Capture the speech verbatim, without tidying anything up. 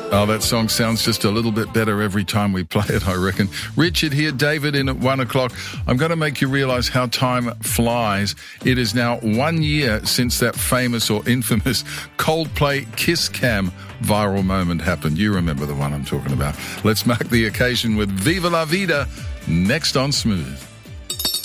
Oh, that song sounds just a little bit better every time we play it, I reckon. Richard here, David in at one o'clock. I'm going to make you realise how time flies. It is now one year since that famous or infamous Coldplay Kiss Cam viral moment happened. You remember the one I'm talking about. Let's mark the occasion with Viva La Vida next on Smooth.